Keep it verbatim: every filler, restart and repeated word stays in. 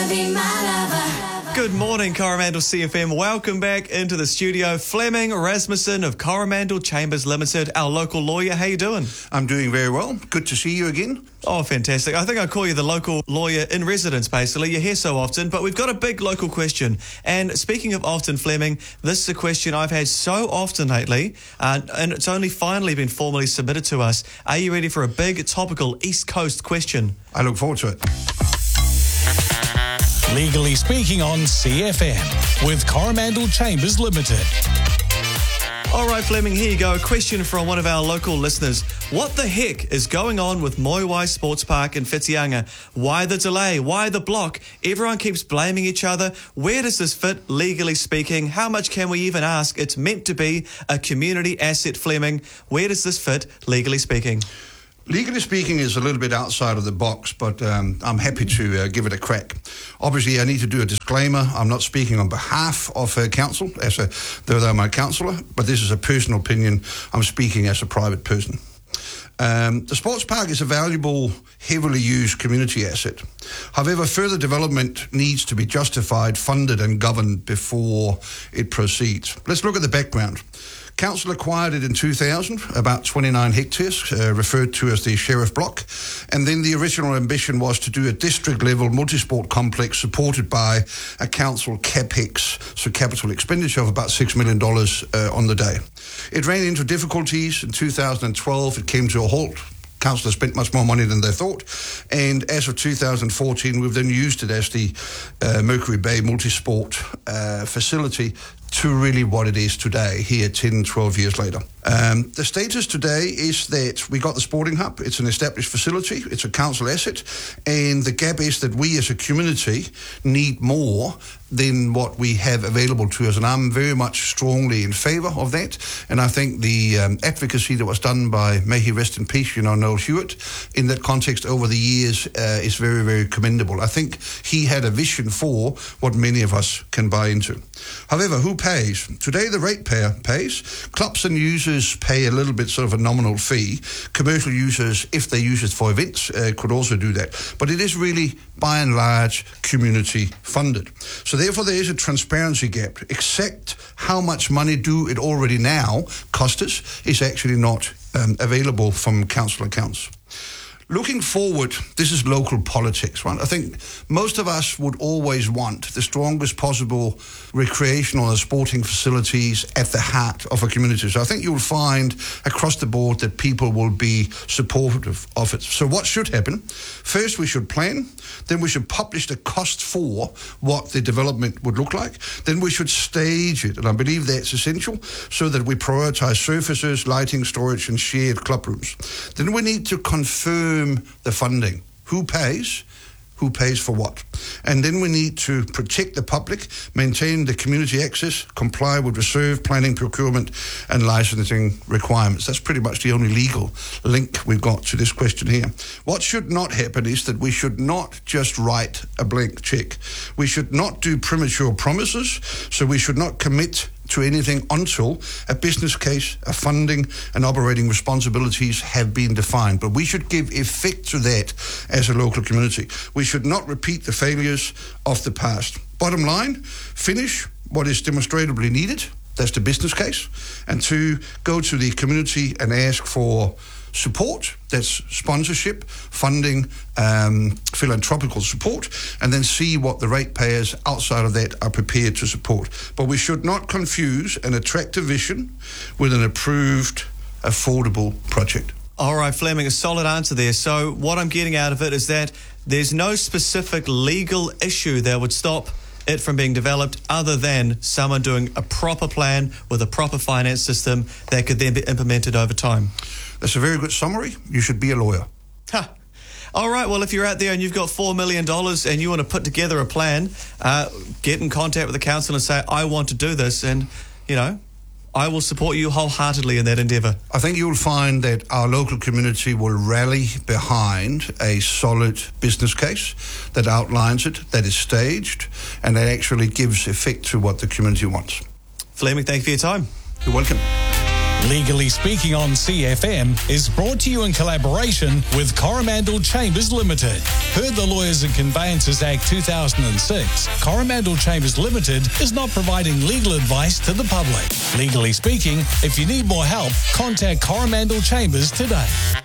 wanna be my lover. Good morning, Coromandel C F M. Welcome back into the studio. Fleming Rasmussen of Coromandel Chambers Limited, our local lawyer. How you doing? I'm doing very well. Good to see you again. Oh, fantastic. I think I call you the local lawyer in residence, basically. You're here so often, but we've got a big local question. And speaking of often, Fleming, this is a question I've had so often lately, uh, and it's only finally been formally submitted to us. Are you ready for a big, topical East Coast question? I look forward to it. Legally Speaking on C F M with Coromandel Chambers Limited. All right, Fleming, here you go. A question from one of our local listeners. What the heck is going on with Moiwai Sports Park in Whitianga? Why the delay? Why the block? Everyone keeps blaming each other. Where does this fit, legally speaking? How much can we even ask? It's meant to be a community asset, Fleming. Where does this fit, legally speaking? Legally speaking is a little bit outside of the box, but um, I'm happy to uh, give it a crack. Obviously, I need to do a disclaimer. I'm not speaking on behalf of uh, council, as a, though they're my councillor, but this is a personal opinion. I'm speaking as a private person. Um, the sports park is a valuable, heavily used community asset. However, further development needs to be justified, funded and governed before it proceeds. Let's look at the background. Council acquired it in two thousand, about twenty-nine hectares, uh, referred to as the Sheriff Block. And then the original ambition was to do a district-level multi-sport complex supported by a council capex, so capital expenditure of about six million dollars uh, on the day. It ran into difficulties. In two thousand twelve, it came to a halt. Council spent much more money than they thought, and as of two thousand fourteen, we've then used it as the uh, Mercury Bay multi-sport uh, facility to really what it is today, here ten, twelve years later. Um, the status today is that we got the sporting hub. It's an established facility. It's a council asset, and the gap is that we as a community need more than what we have available to us, and I'm very much strongly in favour of that. And I think the um, advocacy that was done by, may he rest in peace, you know, Noel Hewitt, in that context over the years uh, is very, very commendable. I think he had a vision for what many of us can buy into. However, who pays? Today the ratepayer pays. Clubs and users pay a little bit sort of a nominal fee. Commercial users, if they use it for events, uh, could also do that. But it is really, by and large, community funded. So therefore there is a transparency gap. Except how much money do it already now cost us is actually not um, available from council accounts. Looking forward, this is local politics, right? I think most of us would always want the strongest possible recreational and sporting facilities at the heart of a community. So I think you'll find across the board that people will be supportive of it. So what should happen? First, we should plan. Then we should publish the cost for what the development would look like. Then we should stage it, and I believe that's essential, so that we prioritise surfaces, lighting, storage and shared club rooms. Then we need to confirm the funding. Who pays? Who pays for what? And then we need to protect the public, maintain the community access, comply with reserve, planning, procurement and licensing requirements. That's pretty much the only legal link we've got to this question here. What should not happen is that we should not just write a blank check. We should not do premature promises, so we should not commit to anything until a business case, a funding and operating responsibilities have been defined. But we should give effect to that as a local community. We should not repeat the failures of the past. Bottom line, finish what is demonstrably needed. That's the business case. And two, go to the community and ask for support. That's sponsorship, funding, um, philanthropical support, and then see what the ratepayers outside of that are prepared to support. But we should not confuse an attractive vision with an approved, affordable project. All right, Fleming, a solid answer there. So what I'm getting out of it is that there's no specific legal issue that would stop it from being developed other than someone doing a proper plan with a proper finance system that could then be implemented over time. That's a very good summary. You should be a lawyer. Huh. All right, well, if you're out there and you've got four million dollars and you want to put together a plan, uh, get in contact with the council and say, I want to do this, and, you know, I will support you wholeheartedly in that endeavour. I think you'll find that our local community will rally behind a solid business case that outlines it, that is staged, and that actually gives effect to what the community wants. Fleming, thank you for your time. You're welcome. Legally Speaking on C F M is brought to you in collaboration with Coromandel Chambers Limited. Per the Lawyers and Conveyancers Act two thousand six, Coromandel Chambers Limited is not providing legal advice to the public. Legally Speaking, if you need more help, contact Coromandel Chambers today.